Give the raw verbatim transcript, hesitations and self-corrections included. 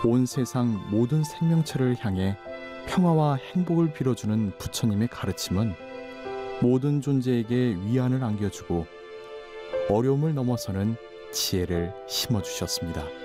온 세상 모든 생명체를 향해 평화와 행복을 빌어주는 부처님의 가르침은 모든 존재에게 위안을 안겨주고 어려움을 넘어서는 지혜를 심어주셨습니다.